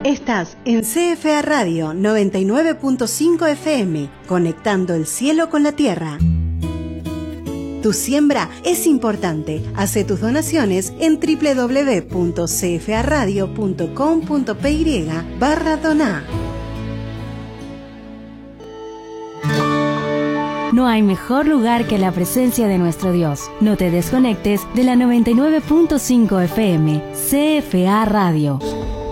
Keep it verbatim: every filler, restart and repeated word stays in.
Estás en C F A Radio noventa y nueve punto cinco F M, conectando el cielo con la tierra. Tu siembra es importante. Hace tus donaciones en doble u doble u doble u punto c f a radio punto com punto p y barra doná. No hay mejor lugar que la presencia de nuestro Dios. No te desconectes de la noventa y nueve punto cinco F M, C F A Radio.